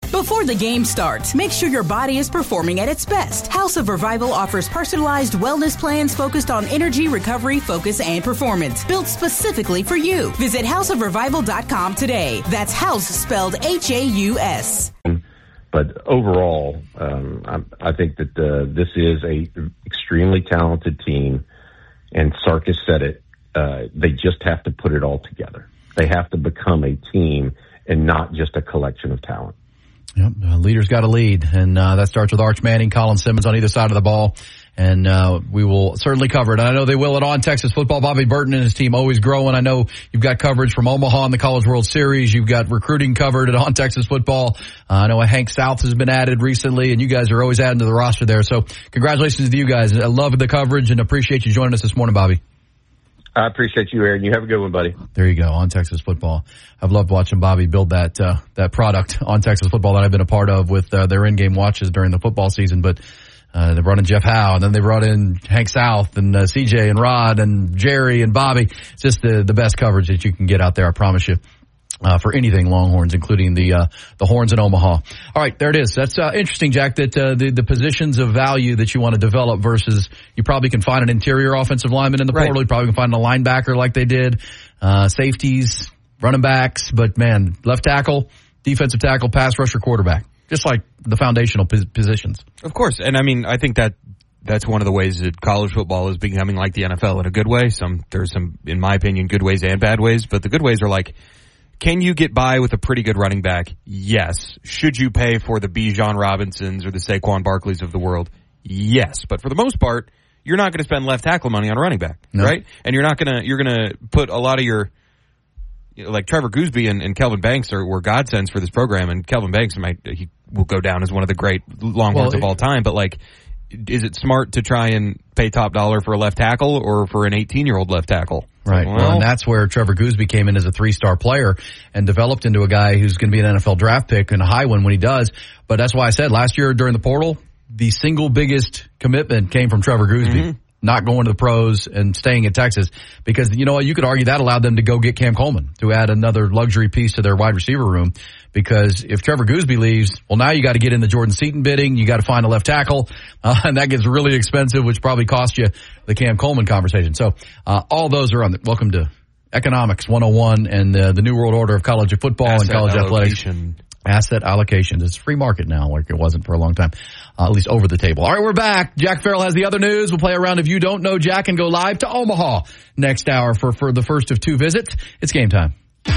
Before the game starts, make sure your body is performing at its best. House of Revival offers personalized wellness plans focused on energy, recovery, focus, and performance, built specifically for you. Visit houseofrevival.com today. That's house spelled H-A-U-S. But overall, I think that this is a extremely talented team, and Sarkis said it. They just have to put it all together. They have to become a team and not just a collection of talent. Yep, leaders got to lead, and that starts with Arch Manning, Colin Simmons on either side of the ball, and we will certainly cover it. I know they will at On Texas Football. Bobby Burton and his team always growing. I know you've got coverage from Omaha in the College World Series. You've got recruiting covered at On Texas Football. I know Hank South has been added recently, and you guys are always adding to the roster there. So congratulations to you guys. I love the coverage and appreciate you joining us this morning, Bobby. I appreciate you, Aaron. You have a good one, buddy. There you go, On Texas Football. I've loved watching Bobby build that product, On Texas Football, that I've been a part of with their in-game watches during the football season. But they brought in Jeff Howe, and then they brought in Hank South and CJ and Rod and Jerry and Bobby. It's just the best coverage that you can get out there, I promise you. For anything Longhorns, including the Horns in Omaha. All right, there it is. That's interesting, Jack, that the positions of value that you want to develop versus you probably can find an interior offensive lineman in the portal. You probably can find a linebacker like they did, safeties, running backs, but, man, left tackle, defensive tackle, pass rusher, quarterback, just like the foundational positions. Of course, and, I mean, I think that's one of the ways that college football is becoming like the NFL in a good way. There's some, in my opinion, good ways and bad ways, but the good ways are like, can you get by with a pretty good running back? Yes. Should you pay for the Bijan Robinsons or the Saquon Barkleys of the world? Yes. But for the most part, you're not going to spend left tackle money on a running back, right? And you're going to put a lot of your, like Trevor Gooseby and Kelvin Banks were godsends for this program, and Kelvin Banks he will go down as one of the great Longhorns of all time, but like, is it smart to try and pay top dollar for a left tackle or for an 18-year-old left tackle? Right. Well, and that's where Trevor Gooseby came in as a 3-star player and developed into a guy who's going to be an NFL draft pick and a high one when he does. But that's why I said last year during the portal, the single biggest commitment came from Trevor Gooseby, not going to the pros and staying in Texas. Because, you know what, you could argue that allowed them to go get Cam Coleman to add another luxury piece to their wide receiver room. Because if Trevor Gooseby leaves, well, now you got to get in the Jordan Seaton bidding. You got to find a left tackle, and that gets really expensive, which probably cost you the Cam Coleman conversation. So all those are on. Welcome to Economics 101 and the New World Order of college football and college athletics. Asset allocation. It's free market now, like it wasn't for a long time, at least over the table. All right, we're back. Jack Farrell has the other news. We'll play a round of You Don't Know Jack and go live to Omaha next hour for the first of 2 visits. It's game time.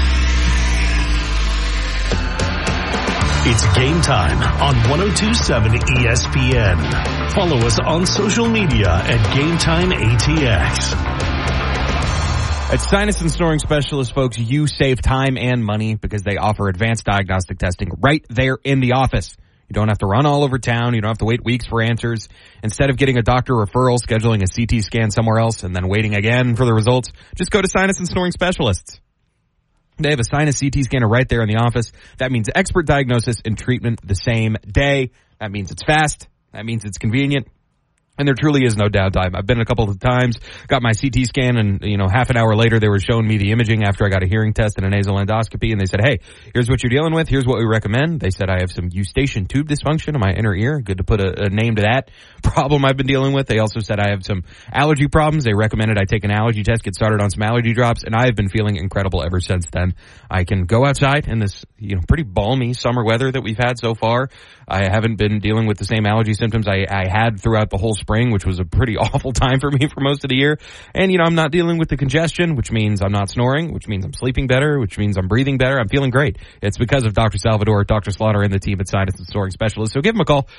It's game time on 102.7 ESPN. Follow us on social media at GameTimeATX. At Sinus and Snoring Specialists, folks, you save time and money because they offer advanced diagnostic testing right there in the office. You don't have to run all over town. You don't have to wait weeks for answers. Instead of getting a doctor referral, scheduling a CT scan somewhere else, and then waiting again for the results, just go to Sinus and Snoring Specialists. They have a sinus CT scanner right there in the office. That means expert diagnosis and treatment the same day. That means it's fast. That means it's convenient. And there truly is no downtime. I've been a couple of times, got my CT scan, and, half an hour later, they were showing me the imaging after I got a hearing test and a nasal endoscopy, and they said, hey, here's what you're dealing with. Here's what we recommend. They said I have some eustachian tube dysfunction in my inner ear. Good to put a name to that problem I've been dealing with. They also said I have some allergy problems. They recommended I take an allergy test, get started on some allergy drops, and I have been feeling incredible ever since then. I can go outside in this, pretty balmy summer weather that we've had so far. I haven't been dealing with the same allergy symptoms I had throughout the whole spring, which was a pretty awful time for me for most of the year. And, I'm not dealing with the congestion, which means I'm not snoring, which means I'm sleeping better, which means I'm breathing better. I'm feeling great. It's because of Dr. Salvador, Dr. Slaughter, and the team at Sinus and Snoring Specialists. So give them a call,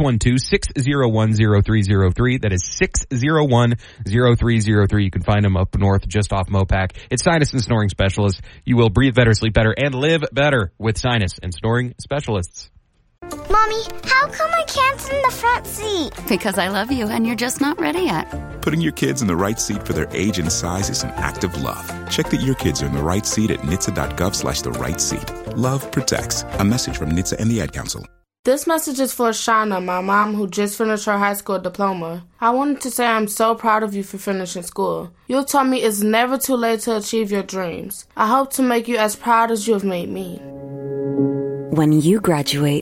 512-601-0303. That is 601-0303. You can find them up north just off Mopac. It's Sinus and Snoring Specialists. You will breathe better, sleep better, and live better with Sinus and Snoring Specialists. Mommy, how come I can't sit in the front seat? Because I love you and you're just not ready yet. Putting your kids in the right seat for their age and size is an act of love. Check that your kids are in the right seat at NHTSA.gov/the right seat. Love protects. A message from NHTSA and the Ad Council. This message is for Shauna, my mom, who just finished her high school diploma. I wanted to say I'm so proud of you for finishing school. You told me it's never too late to achieve your dreams. I hope to make you as proud as you have made me. When you graduate,